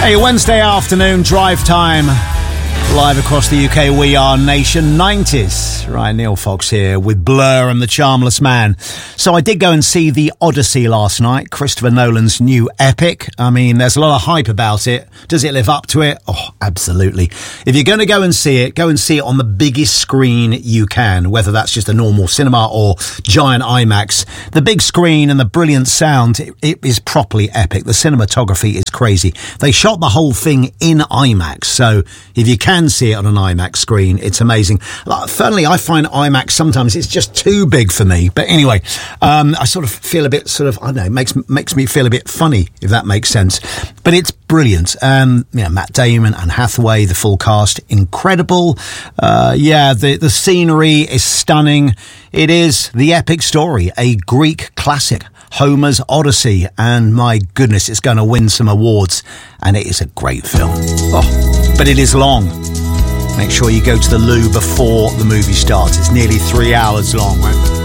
Hey, Wednesday afternoon, drive time. Live across the UK, We Are Nation 90s. Right, Neil Fox here with Blur and the Charmless Man. So I did go and see The Odyssey last night, Christopher Nolan's new epic. I mean, there's a lot of hype about it. Does it live up to it? Oh, absolutely. If you're going to go and see it on the biggest screen you can, whether that's just a normal cinema or giant IMAX. The big screen and the brilliant sound, it is properly epic. The cinematography is crazy. They shot the whole thing in IMAX, so if you can see it on an IMAX screen, it's amazing. Certainly, I find IMAX sometimes it's just too big for me. But anyway, I sort of feel a bit I don't know, makes me feel a bit funny, if that makes sense. But it's brilliant. Matt Damon, Anne Hathaway, the full cast, incredible. The scenery is stunning. It is the epic story, a Greek classic, Homer's Odyssey, and my goodness, it's going to win some awards, and it is a great film. But it is long. Make sure you go to the loo before the movie starts. It's nearly 3 hours long, right?